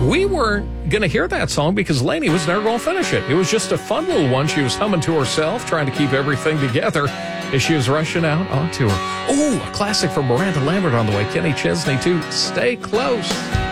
We weren't going to hear that song because Lainey was never going to finish it. It was just a fun little one. She was humming to herself, trying to keep everything together as she was rushing out on tour. Oh, a classic from Miranda Lambert on the way. Kenny Chesney, too. Stay Close.